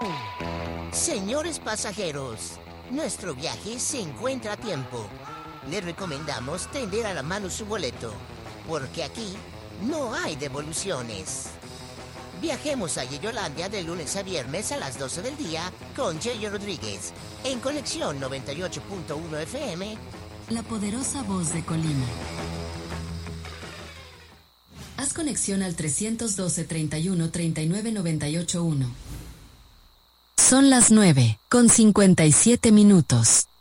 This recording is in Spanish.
Señores pasajeros, nuestro viaje se encuentra a tiempo. Les recomendamos tener a la mano su boleto, porque aquí no hay devoluciones. Viajemos a Yeyolandia de lunes a viernes a las 12 del día con Yeyo Rodríguez, en Conexión 98.1 FM. La poderosa voz de Colima. Haz conexión al 312-31-39-98-1. Son las 9:57 minutos.